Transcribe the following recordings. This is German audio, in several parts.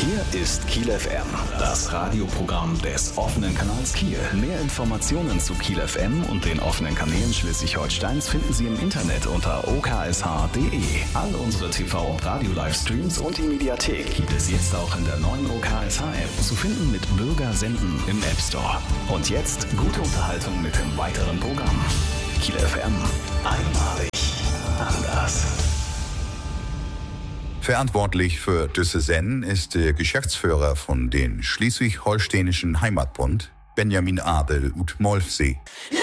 Hier ist Kiel FM, das Radioprogramm des offenen Kanals Kiel. Mehr Informationen zu Kiel FM und den offenen Kanälen Schleswig-Holsteins finden Sie im Internet unter oksh.de. All unsere TV- und Radio-Livestreams und die Mediathek gibt es jetzt auch in der neuen OKSH-App, zu finden mit Bürger senden im App Store. Und jetzt gute Unterhaltung mit dem weiteren Programm. Kiel FM, einmalig anders. Verantwortlich für diese Sendung ist der Geschäftsführer von den Schleswig-Holsteinischen Heimatbund, Benjamin Adel ut Molfsee.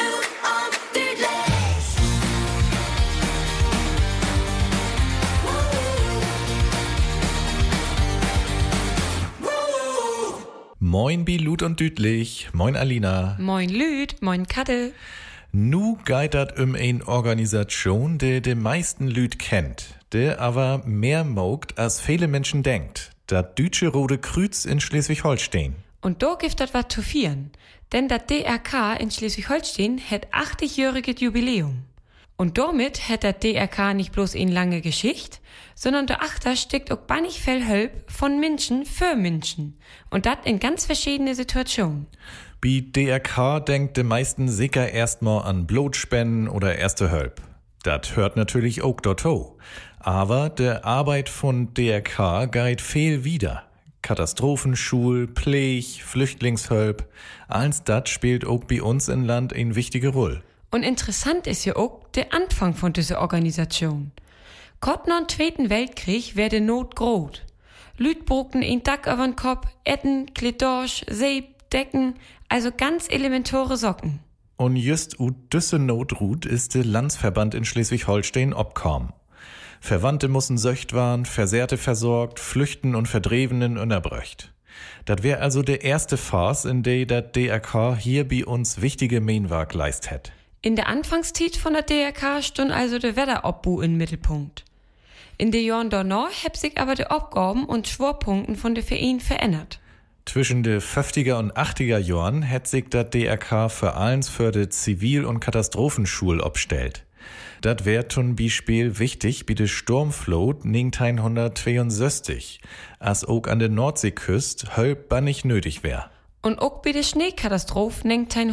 Moin bi Lüd und Dütlich, moin Alina. Moin Lüd, moin Kattel. Nu geitert ein Organisation, de meisten Lüd kennt, der aber mehr mogt, als viele Menschen denkt. Das Deutsche Rote Kreuz in Schleswig-Holstein. Und da gibt das was zu feiern, denn das DRK in Schleswig-Holstein hat 80-jähriges Jubiläum. Und damit hat das DRK nicht bloß eine lange Geschichte, sondern dahinter steckt auch bannig viel Hilfe von Menschen für Menschen. Und das in ganz verschiedene Situationen. Bei DRK denkt de meisten sicher erstmal an Blutspenden oder Erste Hilfe. Das hört natürlich auch dazu. Aber der Arbeit von DRK geht viel wieder. Katastrophenschul, Pfleg, Flüchtlingshilfe, alles das spielt auch bei uns im Land eine wichtige Rolle. Und interessant ist ja auch der Anfang von dieser Organisation. Kurz nach dem Zweiten Weltkrieg werde Not groß. Lüd brauchten ein Dach über den Kopf, Etten, Kletorsch, Seep, Decken, also ganz elementare Socken. Und just ut düsse Notrut ist der Landsverband in Schleswig-Holstein obkom. Verwandte mussen söcht waren, Versehrte versorgt, Flüchten und Verdrevenen unterbröcht. Dat wär also der erste Phase, in der dat DRK hier bei uns wichtige Mainwerk leist hätt. In der Anfangszeit von der DRK stund also der Wetterobbu im Mittelpunkt. In den Jahren danach hab sich aber die Aufgaben und Schwerpunkten von der Verein verändert. Zwischen de 50er und 80er Jahren hätt sich dat DRK für allens für de Zivil- und Katastrophenschul obstellt. Dat wär zum Beispiel wichtig bei de Sturmflut 1962, als auch an der Nordseeküste Hilfe bannig nötig wär. Und auch bei der Schneekatastrophe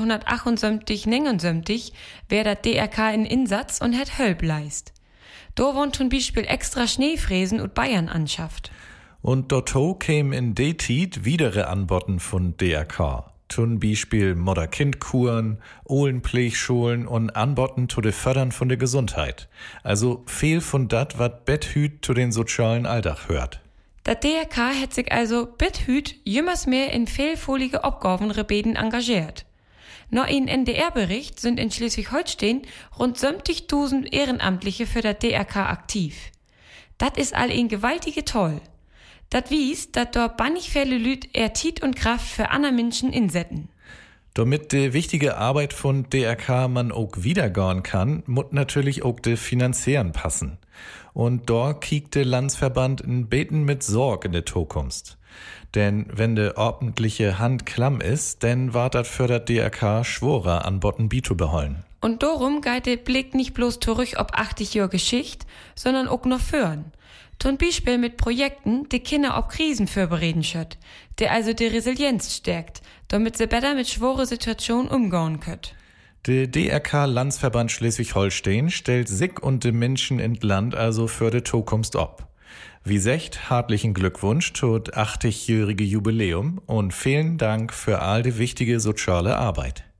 1978 wär dat DRK in Einsatz und hätt Hilfe leist. Da wurden zum Beispiel extra Schneefräsen und Bayern anschafft. Und dort kämen in de Tiet widere Anbotten von DRK. Zum Beispiel Mutter-Kind-Kuren, Ohlenpflegschulen und Anbotten zu de Fördern von der Gesundheit. Also viel von dat, wat Betthüt zu den sozialen Alltag hört. Der DRK hat sich also Betthüt jümmers mehr in vielfolige Aufgabenrebeden engagiert. Nach einem NDR-Bericht sind in Schleswig-Holstein rund 70.000 Ehrenamtliche für der DRK aktiv. Dat is all ein gewaltige Toll. Dat wies, dat dort bannig viele Lüd Tiet und Kraft für andere Menschen insetzen. Damit die wichtige Arbeit von DRK man auch wiedergehen kann, muss natürlich auch de Finanzieren passen. Und dort kiekt der Landsverband in Beten mit Sorg in der Zukunft. Denn wenn de ordentliche Hand klamm ist, dann wart dat für dat DRK schworer an Botten Bitu behollen. Und darum geht der Blick nicht bloß zurück ob 80 Jahre Geschichte, sondern auch noch führen. Zum Beispiel mit Projekten, die Kinder auf Krisen vorbereiten schött, die also die Resilienz stärkt, damit sie besser mit schwere Situationen umgehen könnt. Der DRK-Landsverband Schleswig-Holstein stellt sich und de Menschen in Land also für de Zukunft ob. Wie secht, hartlichen Glückwunsch tot 80-jährige Jubiläum und vielen Dank für all die wichtige soziale Arbeit.